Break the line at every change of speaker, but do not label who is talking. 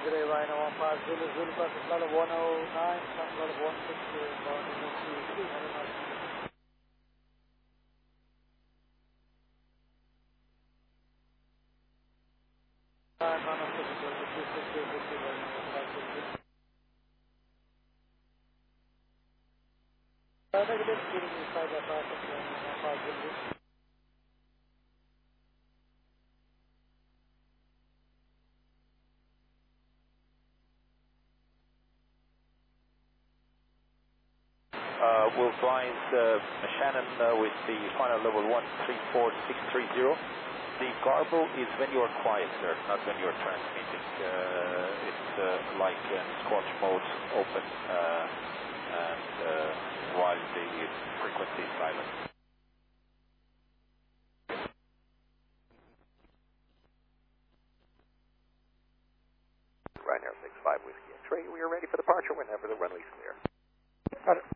X-ray Rhino 15 Zulu, Zulu Pacific level 109, Sun level 160, bounding into 300 knots. Negative, getting inside that traffic, 15 Zulu.
We'll fly Shannon with the final level 134630. The garble is when you are quiet, sir, not when you are transmitting. It's like squatch mode open and while the frequency is silent.
Ryanair 65 Whiskey X-ray, we are ready for departure whenever the runway is clear.
Got it.